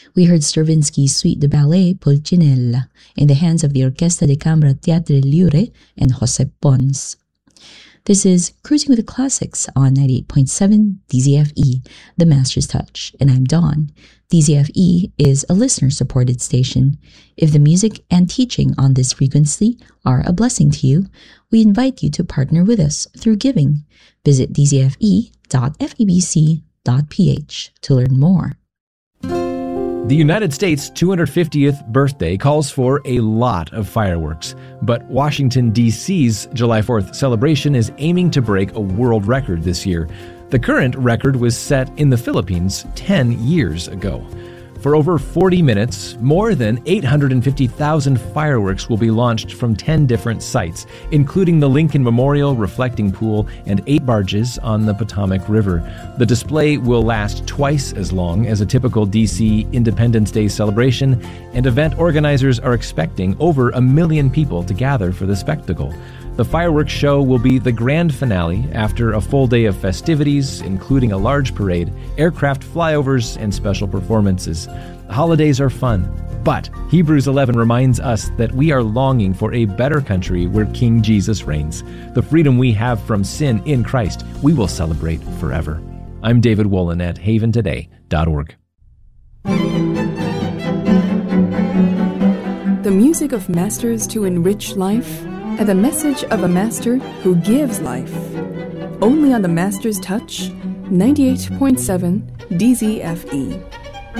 We heard Stravinsky's Suite de Ballet Pulcinella in the hands of the Orquesta de Cámara Teatre Liure and Josep Pons. This is Cruising with the Classics on 98.7 DZFE, The Master's Touch, and I'm Dawn. DZFE is a listener-supported station. If the music and teaching on this frequency are a blessing to you, we invite you to partner with us through giving. Visit dzfe.febc.ph to learn more. The United States' 250th birthday calls for a lot of fireworks, but Washington, D.C.'s July 4th celebration is aiming to break a world record this year. The current record was set in the Philippines 10 years ago. For over 40 minutes, more than 850,000 fireworks will be launched from 10 different sites, including the Lincoln Memorial Reflecting Pool and 8 barges on the Potomac River. The display will last twice as long as a typical D.C. Independence Day celebration, and event organizers are expecting over 1 million people to gather for the spectacle. The fireworks show will be the grand finale after a full day of festivities, including a large parade, aircraft flyovers, and special performances. The holidays are fun, but Hebrews 11 reminds us that we are longing for a better country where King Jesus reigns. The freedom we have from sin in Christ, we will celebrate forever. I'm David Wolin at haventoday.org. The music of masters to enrich life, and the message of a master who gives life. Only on the Master's Touch, 98.7 DZFE.